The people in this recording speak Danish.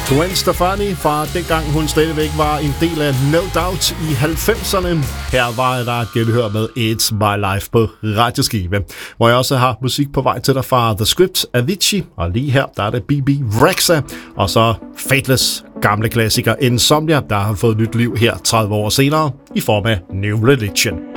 Gwen Stefani fra dengang hun stadigvæk var en del af No Doubt i 90'erne. Her var der et genhør med It's My Life på Radioskive, hvor jeg også har musik på vej til dig fra The Script, Avicii, og lige her der er det BB Rexha, og så Faithless, gamle klassiker Insomnia, der har fået nyt liv her 30 år senere i form af New Religion.